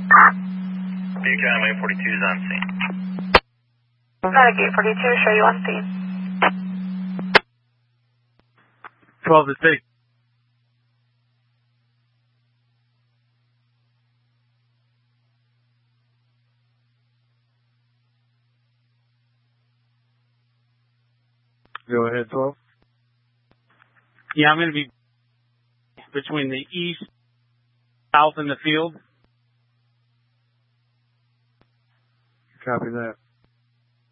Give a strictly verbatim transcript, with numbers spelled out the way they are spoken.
Buchanan eight forty-two is on scene. Medic eight forty-two, show you on scene. twelve to six. Go ahead, twelve. Yeah, I'm going to be between the east, south, and the field. Copy that.